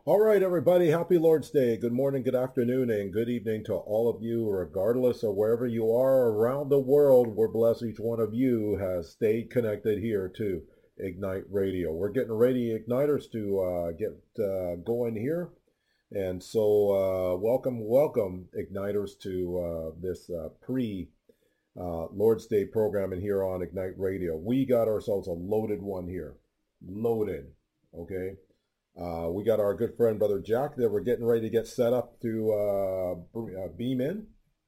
All right, everybody. Happy Lord's Day. Good morning, good afternoon, and good evening to all of you, regardless of wherever you are around the world. We're blessed each one of you has stayed connected here to Ignite Radio. We're getting ready, Igniters, to get going here. And so welcome, Igniters, to this Lord's Day programming here on Ignite Radio. We got ourselves a loaded one here. Loaded, okay? We got our good friend, Brother Jack, that we're getting ready to get set up to beam in.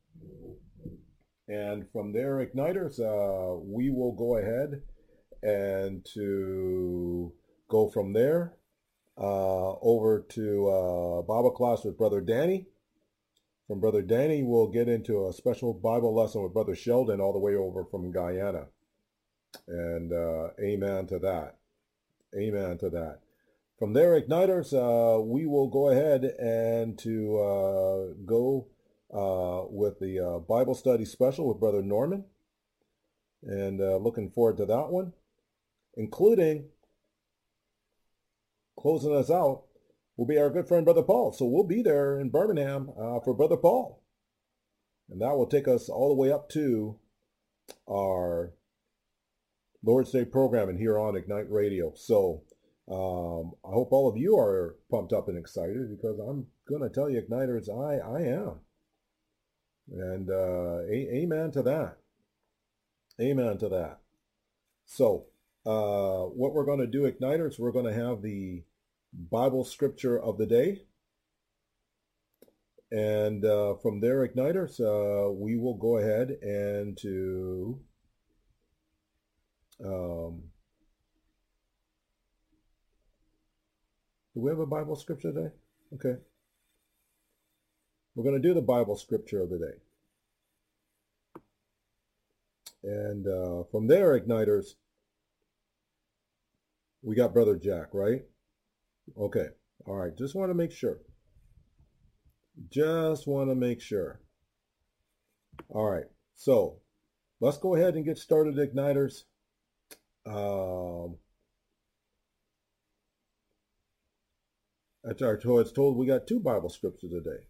And from there, Igniters, we will go ahead and to go from there over to Bible class with Brother Danny. From Brother Danny, we'll get into a special Bible lesson with Brother Sheldon all the way over from Guyana. And amen to that. Amen to that. From there, Igniters, we will go ahead and to go with the Bible study special with Brother Norman. And looking forward to that one, including closing us out will be our good friend, Brother Paul. So we'll be there in Birmingham for Brother Paul. And that will take us all the way up to our Lord's Day programming here on Ignite Radio. So I hope all of you are pumped up and excited, because I'm going to tell you, Igniters, I am. And amen to that. Amen to that. So what we're going to do, Igniters, we're going to have the Bible scripture of the day. And from there, Igniters, we will go ahead and to do we have a Bible scripture today? Okay. We're going to do the Bible scripture of the day. And from there, Igniters, we got Brother Jack, right? Okay. All right. Just want to make sure. Just want to make sure. All right. So let's go ahead and get started, Igniters. It's told we got two Bible scriptures today.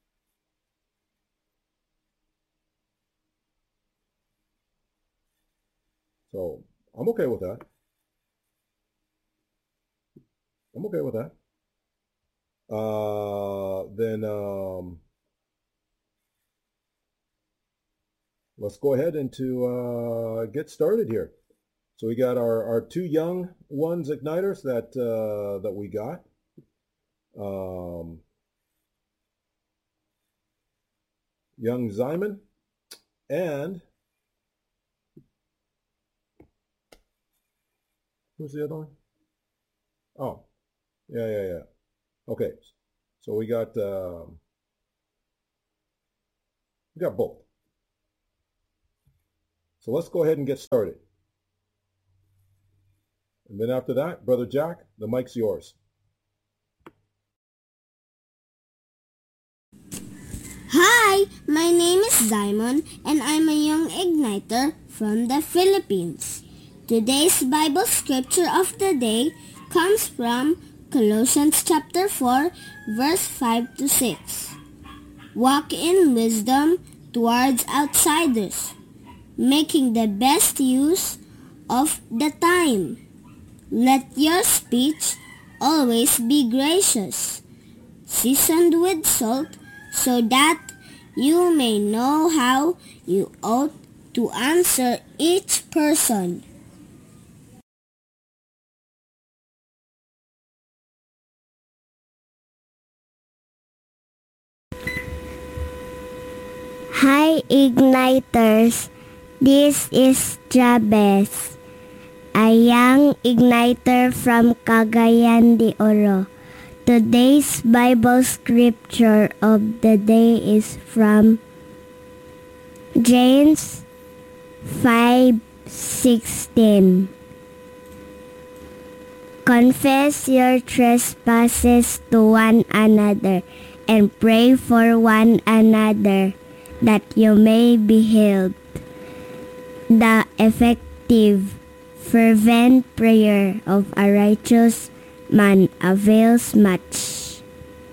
So I'm okay with that. I'm okay with that. Then let's go ahead and to get started here. So we got our two young ones, Igniters, that we got. Young Simon and who's the other one? Oh, yeah. Okay, so we got both. So let's go ahead and get started. And then after that, Brother Jack, the mic's yours. Hi, my name is Simon, and I'm a young igniter from the Philippines. Today's Bible scripture of the day comes from Colossians chapter 4, verse 5 to 6. Walk in wisdom towards outsiders, making the best use of the time. Let your speech always be gracious, seasoned with salt, so that you may know how you ought to answer each person. Hi Igniters, this is Jabez, a young igniter from Cagayan de Oro. Today's Bible scripture of the day is from James 5:16. Confess your trespasses to one another and pray for one another that you may be healed. The effective, fervent prayer of a righteous man avails much.